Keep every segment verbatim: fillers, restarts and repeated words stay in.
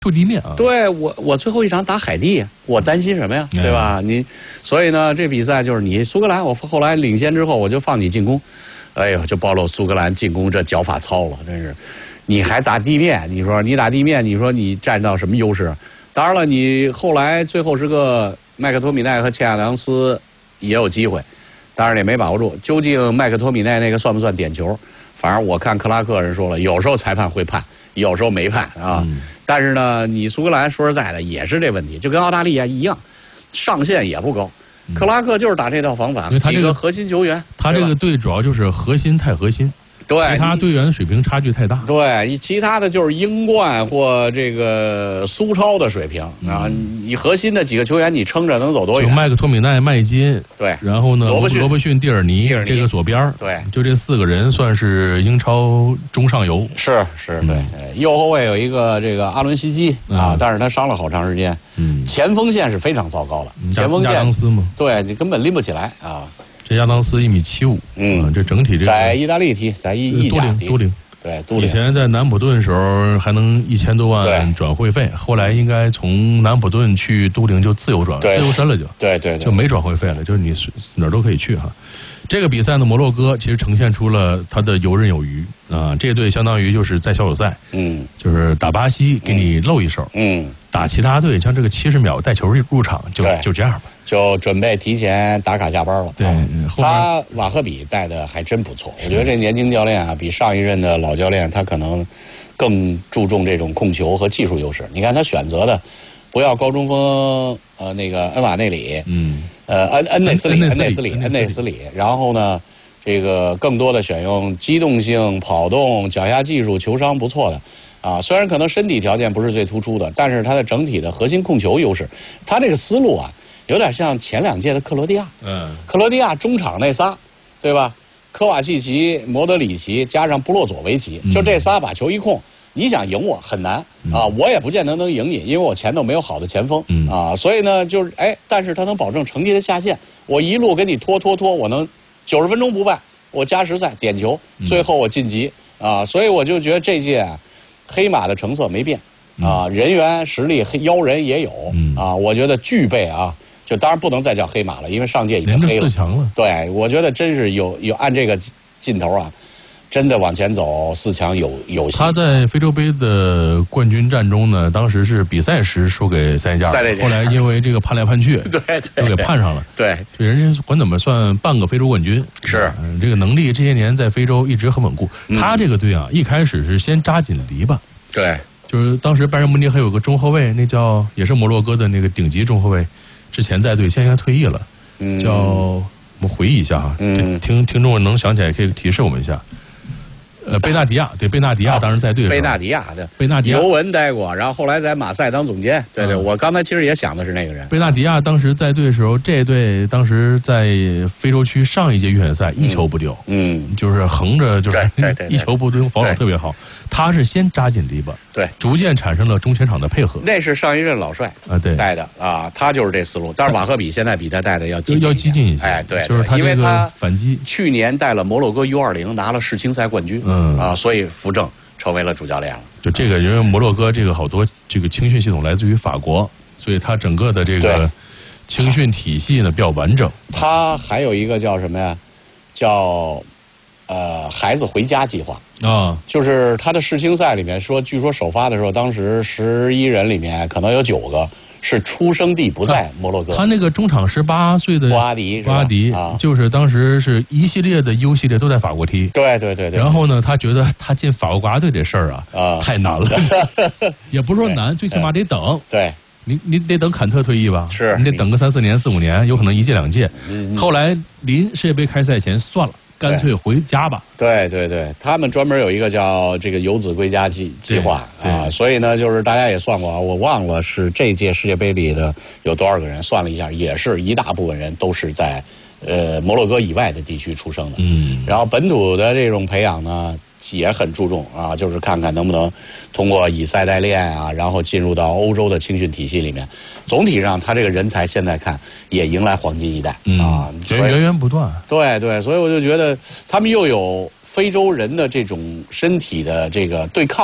触地面啊。 对我，我最后一场打海地，我担心什么呀？ 嗯、 对吧？你，所以呢，这比赛就是你苏格兰，我后来领先之后，我就放你进攻，哎呦，就暴露苏格兰进攻这脚法糙了，真是。你还打地面，你说你打地面，你说你占到什么优势？当然了，你后来最后是个麦克托米奈和切亚良斯也有机会，当然也没把握住。究竟麦克托米奈那个算不算点球？反正我看克拉克人说了，有时候裁判会判，有时候没判啊。嗯、但是呢，你苏格兰说实在的也是这问题，就跟澳大利亚一样，上限也不高。嗯、克拉克就是打这套方法， 因为他这个几个核心球员， 他这个队主要就是核心太核心。 对， 其他队员水平差距太大。 对，其他的就是英冠或这个苏超的水平啊。你核心的几个球员，你撑着能走多远？ 麦克托米奈、麦金， 对， 然后呢，罗伯逊、 罗伯逊、蒂尔尼， 蒂尔尼这个左边， 对， 就这四个人算是英超中上游。 是是，对。嗯、右后卫有一个这个阿伦西基、嗯、啊，但是他伤了好长时间。嗯，前锋线是非常糟糕的， 嗯、 前锋线， 亚当斯嘛， 对你根本拎不起来啊。 这亚当斯一米七五，嗯，这整体这个在意大利踢，在意意甲踢， 都灵， 对，都灵。 以前在南普顿时候还能一千多万转会费，后来应该从南普顿去都灵就自由转，自由身了就， 对 对, 对， 就没转会费了，就是你哪儿都可以去哈。这个比赛呢，摩洛哥其实呈现出了他的游刃有余啊，这队相当于就是在小组赛，嗯，就是打巴西给你露一手，嗯，打其他队像这个七十秒带球入场就就这样吧。 就准备提前打卡下班了。 对， 他瓦赫比带的还真不错。我觉得这年轻教练啊，比上一任的老教练他可能更注重这种控球和技术优势。你看他选择的，不要高中锋，呃，那个恩瓦内里，嗯，呃，恩恩内斯里，恩内斯里，恩内斯里。然后呢，这个更多的选用机动性、跑动、脚下技术、球商不错的。啊，虽然可能身体条件不是最突出的，但是他的整体的核心控球优势，他这个思路啊。有点像前两届的克罗地亚，嗯，克罗地亚中场那仨，对吧？科瓦契奇、莫德里奇加上布洛佐维奇，就这仨把球一控，你想赢我很难啊！我也不见得能赢你，因为我前头没有好的前锋啊，所以呢，就是哎，但是他能保证成绩的下限，我一路给你拖拖拖，我能九十分钟不败，我加时赛点球，最后我晋级啊！所以我就觉得这届啊，黑马的成色没变啊，人员实力妖人也有啊，我觉得具备啊。就当然不能再叫黑马了，因为上届已经黑了。 四强了。 对，我觉得真是有有按这个劲头啊，真的往前走四强有有戏。 他在非洲杯的冠军战中呢，当时是比赛时输给塞内加尔，后来因为这个判来判去， 对对， 都给判上了。 对， 这人家管怎么算半个非洲冠军？ 是、 嗯，这个能力这些年在非洲一直很稳固。嗯、他这个队啊，一开始是先扎紧篱笆。 对， 就是当时拜仁慕尼黑有个中后卫，那叫也是摩洛哥的那个顶级中后卫。之前在队，现在退役了，嗯、叫我们回忆一下哈，嗯、听听众能想起来可以提示我们一下。呃，贝纳迪亚，对，贝纳迪亚当时在队、哦， 贝纳迪亚的， 贝纳迪亚尤文待过，然后后来在马赛当总监。对对，嗯、我刚才其实也想的是那个人。 贝纳迪亚当时在队的时候，这队当时在非洲区上一届预选赛一球不丢，嗯，就是横着就是一球不丢，防守特别好。他是先扎紧篱笆， 对， 逐渐产生了中前场的配合。 那是上一任老帅啊，对带的啊，他就是这思路。但是瓦赫比现在比他带的要激要激进一些， 哎，对， 就是他因为他反击， 去年带了摩洛哥 U 二零拿了世青赛冠军，嗯啊，所以扶正成为了主教练了。 就这个，因为摩洛哥这个好多这个青训系统来自于法国，所以他整个的这个青训体系呢比较完整。 他还有一个叫什么呀？叫。呃，孩子回家计划啊，就是他的世青赛里面说，据说首发的时候，当时十一人里面可能有九个是出生地不在摩洛哥。 他那个中场十八岁的布阿迪， 布阿迪啊，就是当时是一系列的 U 系列都在法国踢。 对对对对。 然后呢，他觉得他进法国国家队这事儿啊，啊太难了，也不是说难，最起码得等。 对。 你你得等坎特退役吧？ 是。 你得等个三四年、四五年，有可能一届两届。嗯。后来临世界杯开赛前算了。干脆回家吧。 对对对，他们专门有一个叫这个游子归家计计划啊，所以呢，就是大家也算过啊，我忘了是这届世界杯里的有多少个人，算了一下，也是一大部分人都是在呃摩洛哥以外的地区出生的。嗯，然后本土的这种培养呢，也很注重啊，就是看看能不能通过以赛代练啊，然后进入到欧洲的青训体系里面。总体上，他这个人才现在看也迎来黄金一代、嗯、啊， 源源不断。 对对，所以我就觉得他们又有非洲人的这种身体的这个对抗，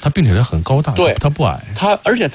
他并且他很高大， 对， 他不矮， 他而且